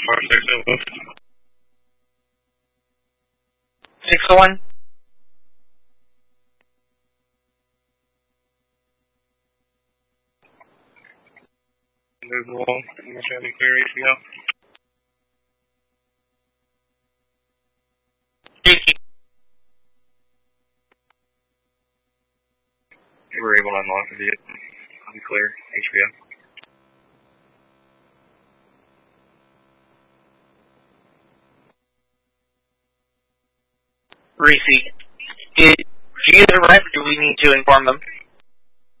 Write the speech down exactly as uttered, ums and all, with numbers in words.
six oh one. Move along. I'm trying to clear H B O. We were able to unlock the vehicle. I'll be clear. H B O. Reese, did you arrive or do we need to inform them?